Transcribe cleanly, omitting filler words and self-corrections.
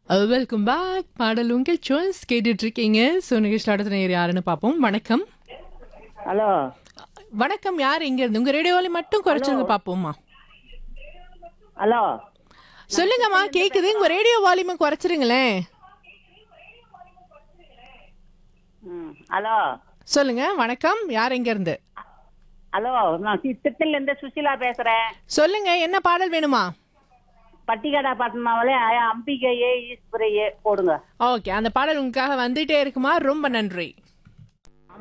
Welcome back. பாடல் உங்கள் choice கேட்டுட்டு இருக்கீங்க. ஸோ நிகழ்ச்சியில் அடுத்த நேர் யாருன்னு பார்ப்போம். வணக்கம். ஹலோ வணக்கம். யார் எங்க இருந்து? உங்க ரேடியோவில் மட்டும் குறைச்சிருங்க பார்ப்போம்மா. ஹலோ சொல்லுங்கம்மா, கேக்குது. உங்க ரேடியோ வால்யூமை குறைச்சிருங்களேன். ஹலோ சொல்லுங்க. வணக்கம். யார் எங்க இருந்து? ஹலோ நான் சித்தத்துல இருந்து சுசிலா பேசுறேன். சொல்லுங்க, என்ன பாடல் வேணுமா? பட்டிக்காடா பட்டணமாவிலே அம்பிகையே ஈஸ்வரையே போடுங்க. ஓகே, அந்த பாடல் உங்களுக்காக வந்துட்டே இருக்குமா. ரொம்ப நன்றி.